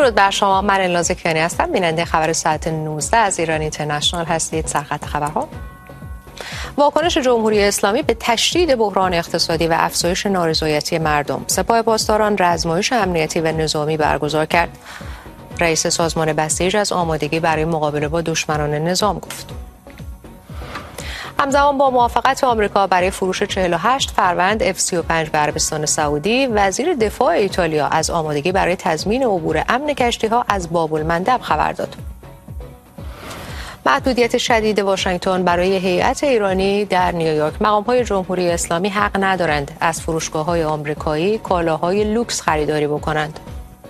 درود بر شما. من الناز کیانی هستم، بیننده خبر ساعت 19 از ایران اینترنشنال هستید. سرخط خبرها: واکنش جمهوری اسلامی به تشدید بحران اقتصادی و افزایش نارضایتی مردم. سپاه پاسداران رزمایش امنیتی و نظامی برگزار کرد. رئیس سازمان بسیج از آمادگی برای مقابله با دشمنان نظام گفت. همزمان با موافقت آمریکا برای فروش 48 فروند F-35 به عربستان سعودی، وزیر دفاع ایتالیا از آمادگی برای تضمین عبور امن کشتی‌ها از باب المندب خبر داد. محدودیت شدید واشنگتن برای هیئت ایرانی در نیویورک. مقام‌های جمهوری اسلامی حق ندارند از فروشگاه‌های آمریکایی کالاهای لوکس خریداری بکنند.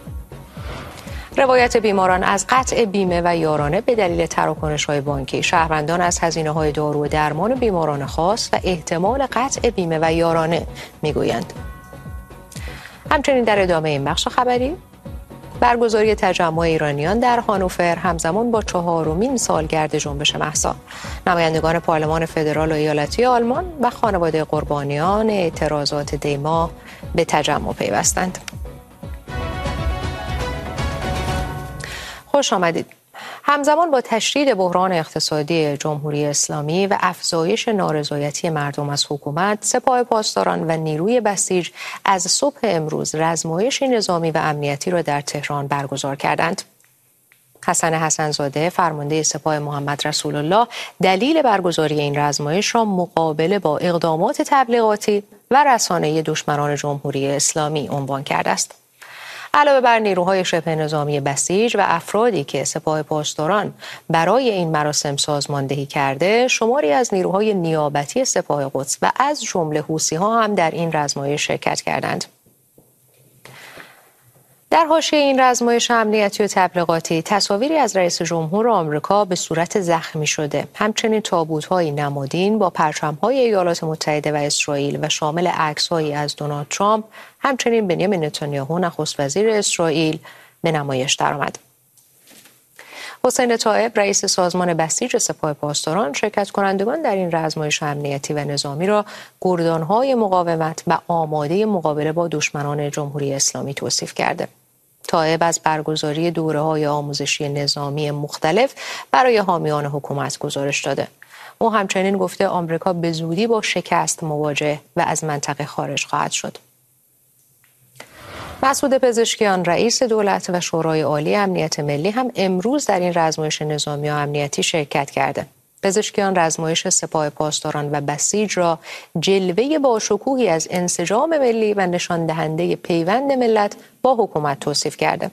روایت بیماران از قطع بیمه و یارانه به دلیل تراکنش‌های بانکی. شهروندان از هزینه‌های دارو و درمان بیماران خاص و احتمال قطع بیمه و یارانه میگویند. همچنین در ادامه این بخش خبری، برگزاری تجمع ایرانیان در هانوفر همزمان با 4مین سالگرد جنبش مهسا. نمایندگان پارلمان فدرال و ایالتی آلمان و خانواده قربانیان اعتراضات دیما به تجمع پیوستند. خوش آمدید. همزمان با تشدید بحران اقتصادی جمهوری اسلامی و افزایش نارضایتی مردم از حکومت، سپاه پاسداران و نیروی بسیج از صبح امروز رزمایش نظامی و امنیتی را در تهران برگزار کردند. حسن حسن‌زاده، فرمانده سپاه محمد رسول الله، دلیل برگزاری این رزمایش را مقابله با اقدامات تبلیغاتی و رسانه‌ای دشمنان جمهوری اسلامی عنوان کرده است. علاوه بر نیروهای شبه نظامی بسیج و افرادی که سپاه پاسداران برای این مراسم سازماندهی کرده، شماری از نیروهای نیابتی سپاه قدس و از جمله حوثی‌ها هم در این رزمایش شرکت کردند. در حاشیه این رزمایش امنیتی و تبلیغاتی، تصاویری از رئیس جمهور آمریکا به صورت زخمی شده، همچنین تابوت‌های نمادین با پرچم‌های ایالات متحده و اسرائیل و شامل عکس‌هایی از دونالد ترامپ، همچنین بنیامین نتانیاهو نخست وزیر اسرائیل به نمایش درآمد. حسین طایب، رئیس سازمان بسیج سپاه پاسداران، شرکت کنندگان در این رزمایش امنیتی و نظامی را گردان‌های مقاومت و آماده مقابله با دشمنان جمهوری اسلامی توصیف کرده. طایب از برگزاری دوره‌های آموزشی نظامی مختلف برای حامیان حکومت گزارش داده. او همچنین گفته آمریکا به زودی با شکست مواجه و از منطقه خارج خواهد شد. مسعود پزشکیان، رئیس دولت و شورای عالی امنیت ملی، هم امروز در این رزمایش نظامی و امنیتی شرکت کرده. پزشکیان رزمایش سپاه پاسداران و بسیج را جلوه باشکوهی از انسجام ملی و نشان دهنده پیوند ملت با حکومت توصیف کرده.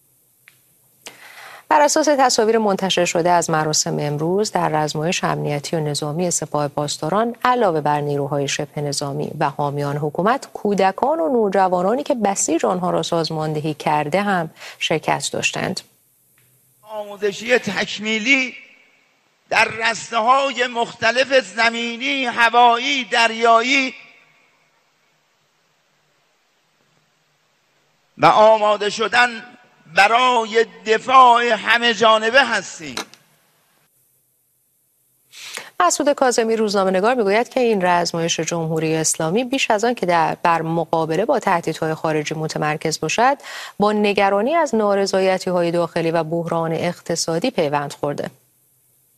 بر اساس تصاویر منتشر شده از مراسم امروز در رزمایش امنیتی و نظامی سپاه پاسداران، علاوه بر نیروهای شبه نظامی و حامیان حکومت، کودکان و نوجوانانی که بسیج آنها را سازماندهی کرده هم شرکت داشتند. آموزشی تکمیلی در رسته‌های مختلف زمینی، هوایی، دریایی و آماده شدن برای دفاع همه جانبه هستیم. مسعود کاظمی، روزنامه‌نگار، میگوید که این رزمایش جمهوری اسلامی بیش از آن که بر مقابله با تهدیدهای خارجی متمرکز باشد، با نگرانی از نارضایتی‌های داخلی و بحران اقتصادی پیوند خورده.